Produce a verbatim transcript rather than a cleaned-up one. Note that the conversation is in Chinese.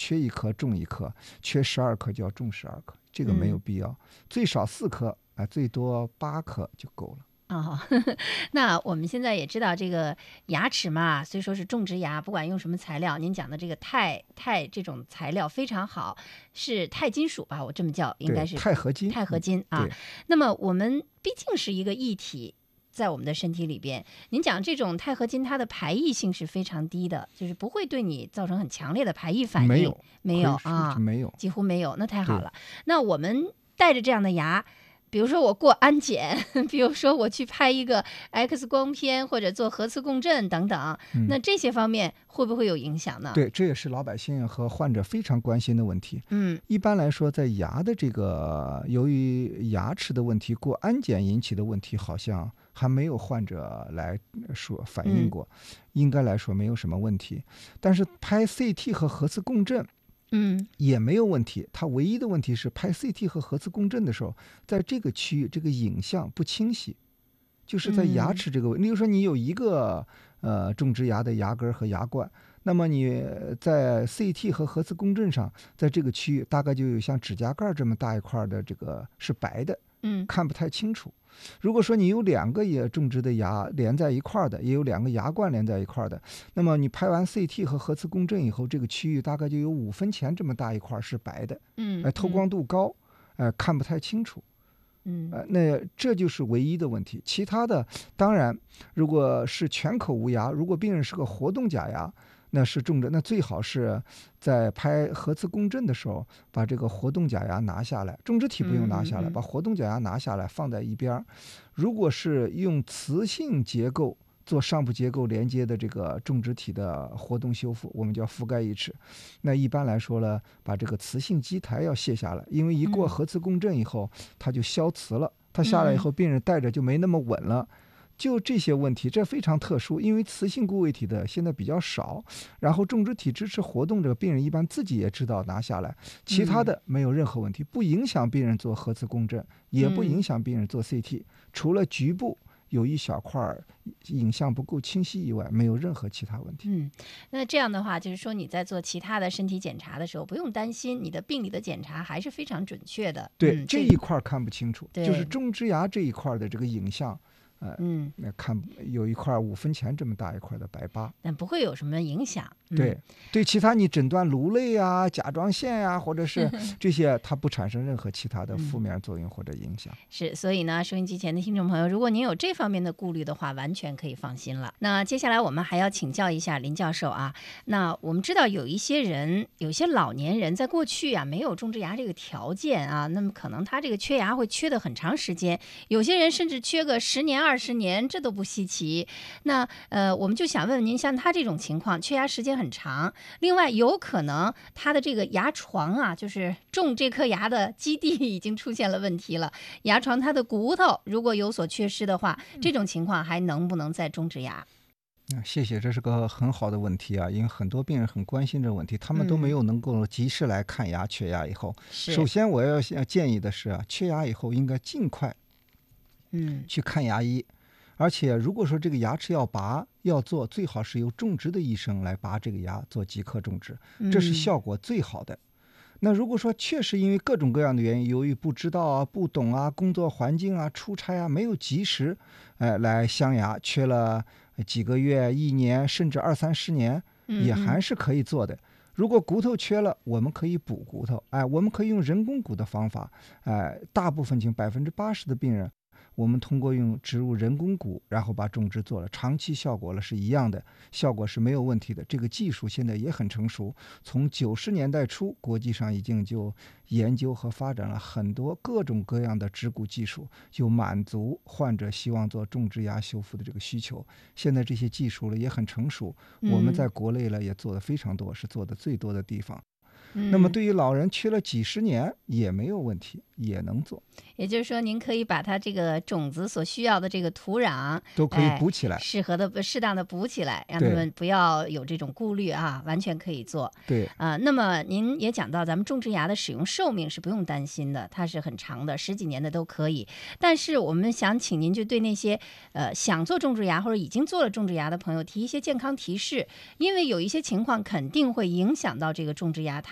缺一颗种一颗，缺十二颗就要种十二颗，这个没有必要。嗯、最少四颗，哎，最多八颗就够了。 哦，呵呵，那我们现在也知道这个牙齿嘛，虽说是种植牙，不管用什么材料，您讲的这个钛钛这种材料非常好，是钛金属吧？我这么叫，应该是钛合金。 钛合金啊。那么我们毕竟是一个液体，在我们的身体里边，您讲这种钛合金，它的排异性是非常低的，就是不会对你造成很强烈的排异反应。 没有， 没有啊， 没有， 几乎没有，那太好了。那我们带着这样的牙。比如说我过安检，比如说我去拍一个 X 光片或者做核磁共振等等，嗯、那这些方面会不会有影响呢？ 对，这也是老百姓和患者非常关心的问题。 嗯， 一般来说，在牙的这个由于牙齿的问题过安检引起的问题，好像还没有患者来说反映过，嗯、应该来说没有什么问题。但是拍 C T 和核磁共振。 嗯， 也没有问题。它唯一的问题是拍 C T 和核磁共振的时候，在这个区域这个影像不清晰，就是在牙齿这个位。例如说，你有一个呃种植牙的牙根和牙冠，那么你在 C T 和核磁共振上，在这个区域大概就有像指甲盖这么大一块的这个是白的， 嗯， 看不太清楚。如果说你有两个也种植的牙连在一块的，也有两个牙冠连在一块的，那么你拍完 C T 和核磁共振以后，这个区域大概就有五分钱这么大一块是白的， 嗯， 呃，透光度高，呃，看不太清楚， 嗯， 呃，那这就是唯一的问题。其他的，当然，如果是全口无牙，如果病人是个活动假牙，那是种植，那最好是在拍核磁共振的时候，把这个活动假牙拿下来，种植体不用拿下来， 嗯嗯嗯把活动假牙拿下来放在一边。如果是用磁性结构做上部结构连接的这个种植体的活动修复，我们叫覆盖义齿。那一般来说呢，把这个磁性基台要卸下来，因为一过核磁共振以后，它就消磁了，它下来以后，病人戴着就没那么稳了。就这些问题，这非常特殊，因为磁性固位体的现在比较少，然后种植体支持活动，这个病人一般自己也知道拿下来，其他的没有任何问题，不影响病人做核磁共振，也不影响病人做 C T， 除了局部有一小块影像不够清晰以外，没有任何其他问题。 嗯，那这样的话，就是说你在做其他的身体检查的时候，不用担心，你的病理的检查还是非常准确的。 对， 嗯、 这一块看不清楚， 对就是种植牙这一块的这个影像。呃、 嗯， 那看有一块五分钱这么大一块的白疤， 但不会有什么影响。嗯、 对对，其他你诊断颅内啊、甲状腺呀、啊，或者是这些，它不产生任何其他的负面作用或者影响。 嗯、是，所以呢，收音机前的听众朋友，如果您有这方面的顾虑的话，完全可以放心了。那接下来我们还要请教一下林教授啊。那我们知道有一些人，有些老年人在过去啊没有种植牙这个条件啊，那么可能他这个缺牙会缺的很长时间，有些人甚至缺个十年、二十年，这都不稀奇。那呃，我们就想问问您，像他这种情况，缺牙时间很长，另外有可能他的这个牙床啊，就是种这颗牙的基地已经出现了问题了，牙床它的骨头如果有所缺失的话，这种情况还能不能再种植牙？ 谢谢，这是个很好的问题啊，因为很多病人很关心这个问题，他们都没有能够及时来看牙。缺牙以后，首先我要建议的是啊，缺牙以后应该尽快嗯去看牙医。而且如果说这个牙齿要拔要做，最好是由种植的医生来拔这个牙，做即刻种植，这是效果最好的。嗯、那如果说确实因为各种各样的原因，由于不知道啊、不懂啊、工作环境啊、出差啊，没有及时呃来镶牙，缺了几个月、一年甚至二三十年，也还是可以做的。嗯嗯，如果骨头缺了，我们可以补骨头，哎，我们可以用人工骨的方法，哎，大部分情百分之八十的病人。我们通过用植入人工骨，然后把种植做了，长期效果了是一样的，效果是没有问题的。这个技术现在也很成熟，从九十年代初，国际上已经就研究和发展了很多各种各样的植骨技术，就满足患者希望做种植牙修复的这个需求。现在这些技术了也很成熟，我们在国内呢也做的非常多，是做的最多的地方。 嗯、 那么对于老人缺了几十年也没有问题，也能做。 也就是说，您可以把它这个种子所需要的这个土壤都可以补起来， 哎、适合的、适当的补起来，让他们不要有这种顾虑啊，完全可以做。 对啊、呃，那么您也讲到，咱们种植牙的使用寿命是不用担心的，它是很长的，十几年的都可以。但是我们想请您就对那些呃想做种植牙或者已经做了种植牙的朋友提一些健康提示，因为有一些情况肯定会影响到这个种植牙它。